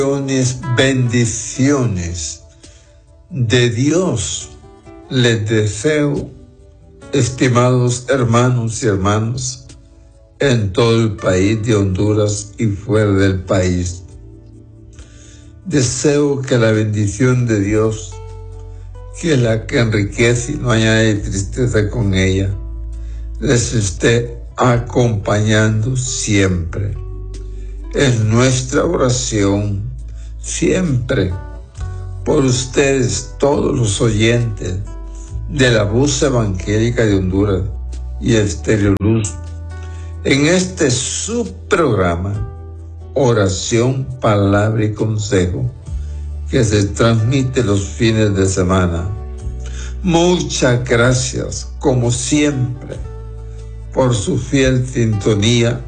Bendiciones de Dios les deseo, estimados hermanos y hermanas, en todo el país de Honduras y fuera del país. Deseo que la bendición de Dios, que es la que enriquece y no añade tristeza con ella, les esté acompañando siempre. Es nuestra oración siempre por ustedes, todos los oyentes de la Voz Evangélica de Honduras y Estéreo Luz, en este subprograma Oración, Palabra y Consejo, que se transmite los fines de semana. Muchas gracias, como siempre, por su fiel sintonía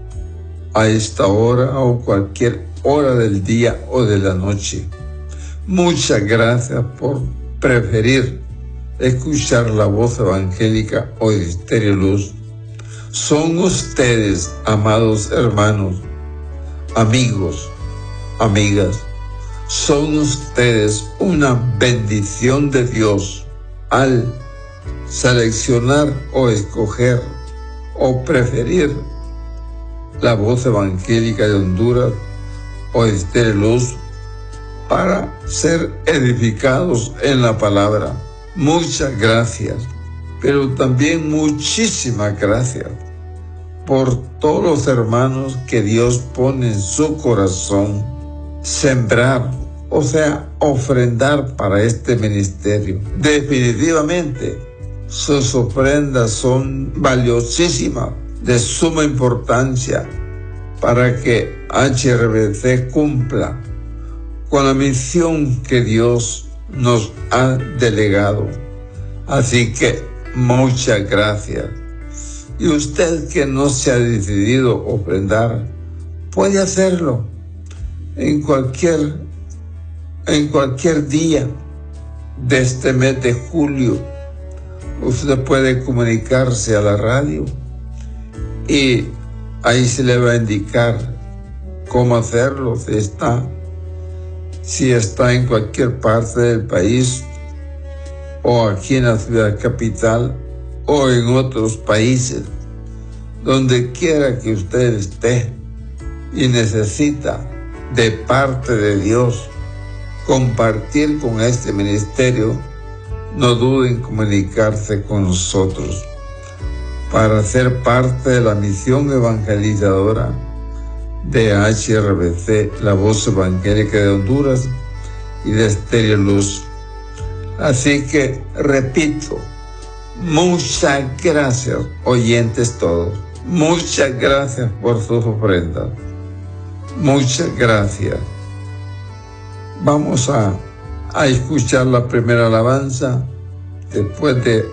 a esta hora o cualquier hora del día o de la noche. Muchas gracias por preferir escuchar la Voz Evangélica o Estéreo Luz. Son ustedes, amados hermanos, amigos, amigas, son ustedes una bendición de Dios al seleccionar o escoger o preferir la Voz Evangélica de Honduras o Estéreo Luz para ser edificados en la palabra. Muchas gracias, pero también muchísimas gracias por todos los hermanos que Dios pone en su corazón sembrar, o sea, ofrendar para este ministerio. Definitivamente, sus ofrendas son valiosísimas, de suma importancia para que HRBC cumpla con la misión que Dios nos ha delegado. Así que muchas gracias. Y usted que no se ha decidido ofrendar, puede hacerlo en cualquier día de este mes de julio. Usted puede comunicarse a la radio y ahí se le va a indicar cómo hacerlo. Si está en cualquier parte del país o aquí en la ciudad capital o en otros países, donde quiera que usted esté y necesita de parte de Dios compartir con este ministerio, no duden en comunicarse con nosotros para ser parte de la misión evangelizadora de HRBC, la Voz Evangélica de Honduras y de Estéreo Luz. Así que, repito, muchas gracias, oyentes todos. Muchas gracias por sus ofrendas. Muchas gracias. Vamos a escuchar la primera alabanza después de